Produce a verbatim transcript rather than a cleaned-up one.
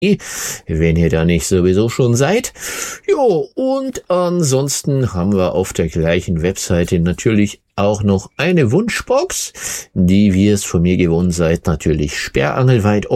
wenn ihr da nicht sowieso schon seid. Jo, und ansonsten haben wir auf der gleichen Webseite natürlich auch noch eine Wunschbox, die, wie es von mir gewohnt seid, natürlich sperrangelweit